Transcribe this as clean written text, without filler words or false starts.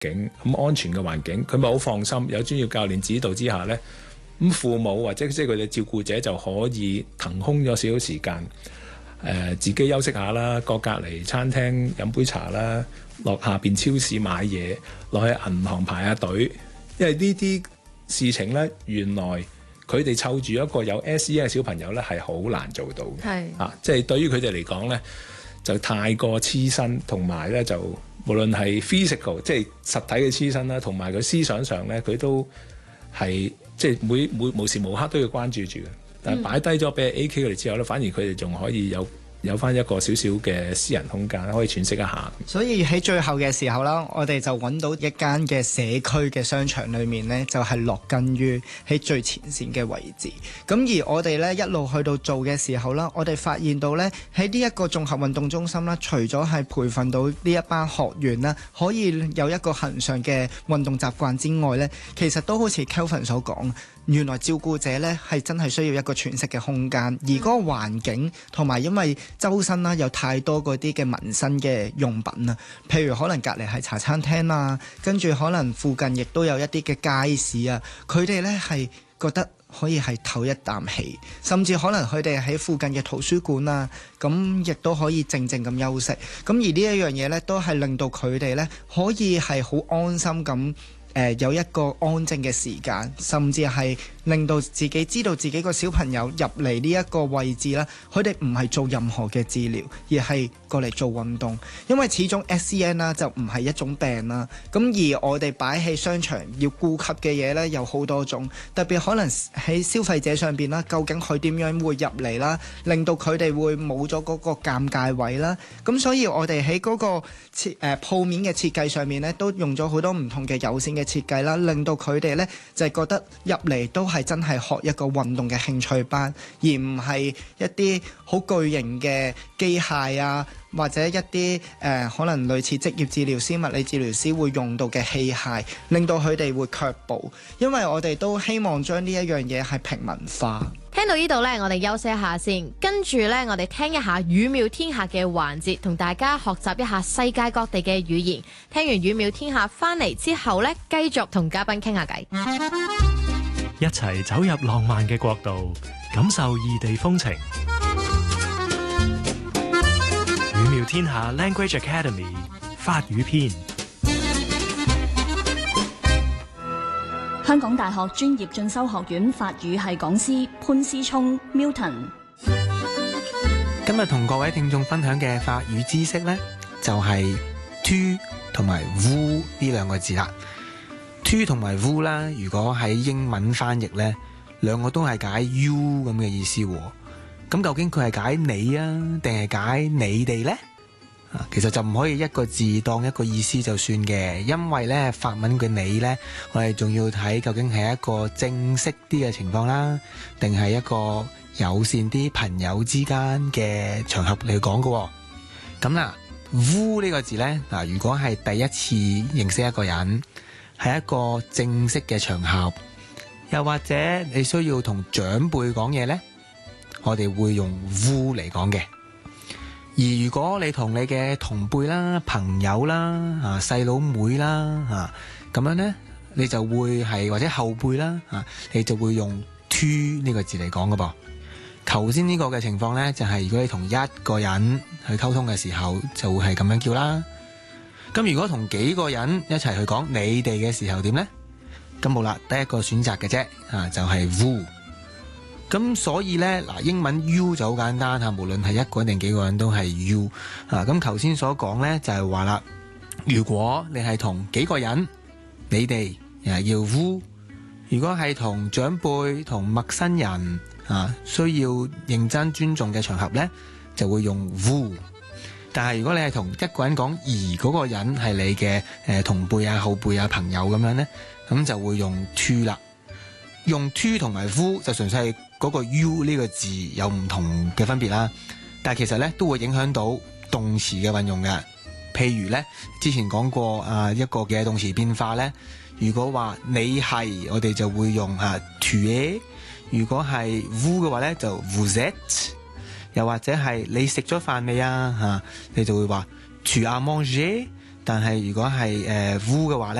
境，咁安全嘅環境，佢咪好放心。有專業教練指導之下呢，咁父母或者即係佢哋照顧者就可以騰空咗少少時間，自己休息下啦，過隔離餐廳飲杯茶啦，落下邊超市買嘢，落去銀行排下隊。因為呢啲事情呢，原來佢哋湊住一個有 SEN 嘅小朋友呢，係好難做到嘅。即係對於佢哋嚟講呢，就太過黐身，同埋呢就無論係 physical 即係實體嘅黐身啦，同埋佢思想上呢，佢都係即係每無時無刻都要關注住嘅。但係擺低咗俾 AK 佢哋之後咧，反而佢哋仲可以有翻一個少少嘅私人空間，可以喘息一下。所以喺最後嘅時候啦，我哋就揾到一間嘅社區嘅商場裏面呢，就係落根於喺最前線嘅位置。咁而我哋呢一路去到做嘅時候啦，我哋發現到呢喺呢一個綜合運動中心啦，除咗係培訓到呢一班學員啦，可以有一個恆常嘅運動習慣之外呢，其實都好似 Kelvin 所講，原來照顧者呢係真係需要一個喘息嘅空間，而嗰個環境同埋因為周身啦有太多嗰啲嘅民生嘅用品啊，譬如可能隔離係茶餐廳啊，跟住可能附近亦都有一啲嘅街市啊，佢哋呢係覺得可以係唞一啖氣，甚至可能佢哋喺附近嘅圖書館啊，咁亦都可以靜靜咁休息。咁而呢一樣嘢呢，都係令到佢哋呢可以係好安心咁。有一個安靜嘅時間，甚至係令到自己知道自己個小朋友入嚟呢一個位置啦，佢哋唔係做任何嘅治療，而係過嚟做運動。因為始終 SEN 啦就唔係一種病啦，咁而我哋擺喺商場要顧及嘅嘢呢，有好多種，特別可能喺消費者上邊啦，究竟佢點樣會入嚟啦，令到佢哋會冇咗嗰個尷尬位啦。咁所以我哋喺嗰個鋪面嘅設計上面呢，都用咗好多唔同嘅有線嘅設計啦，令到佢哋呢就係覺得入嚟都係真係學一個運動嘅興趣班，而唔係一啲好巨型嘅機械啊，或者一啲可能類似職業治療師、物理治療師會用到嘅器械，令到佢哋會卻步。因為我哋都希望將呢一樣嘢係平民化。 聽到呢度呢，我哋休息一下先，跟住呢，我哋聽一下語妙天下嘅環節，同大家學習一下世界各地嘅語言。聽完語妙天下翻嚟之後呢，繼續同嘉賓傾下偈， 一齊走入浪漫嘅國度，感受異地風情。語妙天下 Language Academy 法語篇。 香港大學專業進修學院法語系講師潘思聰 Milton。 今日同各位聽眾分享嘅法語知識呢，就係 tu 同埋 vous 呢兩個字啦。tu 同埋 vous 啦，如果喺英文翻譯呢，兩個都係解 you 咁嘅意思。咁究竟佢係解你啊，定係解你哋呢？其實就唔可以一個字當一個意思就算嘅，因為呢法文嘅你呢，我哋仲要睇究竟係一個正式啲嘅情況啦，定係一個友善啲朋友之間嘅場合嚟講嘅。咁啦，vous呢個字呢，如果係第一次認識一個人，係一個正式嘅場合，又或者你需要同長輩講嘢呢，我哋會用 vous 嚟講嘅。而如果你同你嘅同輩啦、朋友啦、細佬妹啦咁樣呢，你就會係或者後輩啦你就會用 tu 呢個字嚟講㗎噃。頭先呢個嘅情況呢，就係如果你同一個人去溝通嘅時候，就會係咁樣叫啦。咁如果同幾個人一齊去講你哋嘅時候點呢？咁冇啦，得一個選擇嘅啫就係 vous。咁所以呢，英文 you 就好簡單無論係一個人定幾個人都係 you。咁頭先所講呢，就係話啦，如果你係同幾個人，你哋要 vous；如果係同長輩、同陌生人需要認真尊重嘅場合呢，就會用 vous。但係如果你係同一個人講，而嗰個人係你嘅同輩啊、後輩啊、朋友咁樣呢，咁就會用 tu 啦。用 tu 同埋 vous 就純粹係嗰個 you 呢個字有唔同嘅分別啦，但係其實咧都會影響到動詞嘅運用嘅。譬如咧之前講過一個嘅動詞變化咧，如果話你係，我哋就會用tu es；如果係 vous 嘅話咧就 vous êtes；又或者係你食咗飯未你就會話tu as mangé。 但係如果係 vous 嘅話呢，